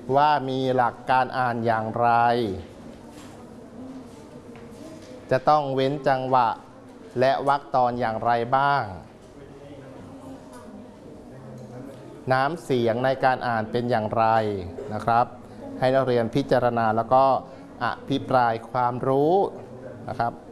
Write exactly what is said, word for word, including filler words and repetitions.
ว่ามีหลักการอ่านอย่างไรจะต้องเว้นจังหวะและวรรคตอนอย่างไรบ้างน้ำเสียงในการอ่านเป็นอย่างไรนะครับให้นักเรียนพิจารณาแล้วก็อภิปรายความรู้นะครับ